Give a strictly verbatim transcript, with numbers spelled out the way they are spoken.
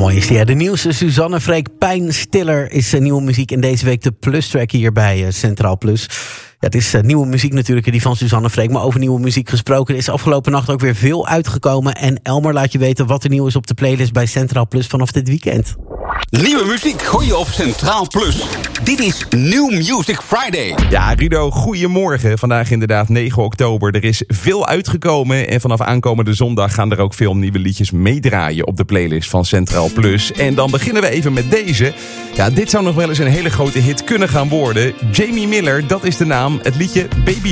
Mooi is die, hè? De nieuwste Suzanne Freek Pijnstiller is uh, nieuwe muziek. En deze week de Plus-track hier bij uh, Centraal Plus. Ja, het is uh, nieuwe muziek natuurlijk, die van Suzanne Freek. Maar over nieuwe muziek gesproken, er is afgelopen nacht ook weer veel uitgekomen. En Elmer laat je weten wat er nieuw is op de playlist bij Centraal Plus vanaf dit weekend. Nieuwe muziek gooi je op Centraal Plus. Dit is New Music Friday. Ja, Rido, goedemorgen. Vandaag inderdaad negen oktober. Er is veel uitgekomen en vanaf aankomende zondag gaan er ook veel nieuwe liedjes meedraaien op de playlist van Centraal Plus. En dan beginnen we even met deze. Ja, dit zou nog wel eens een hele grote hit kunnen gaan worden. Jamie Miller, dat is de naam. Het liedje Baby